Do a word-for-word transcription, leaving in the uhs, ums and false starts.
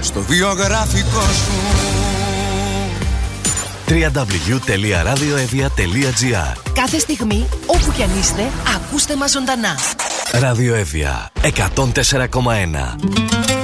στο βιογραφικό σου. double-u double-u double-u τελεία radioevia τελεία gr. Κάθε στιγμή, όπου κι αν είστε, ακούστε μας ζωντανά. Ραδιοέβια εκατόν τέσσερα κόμμα ένα.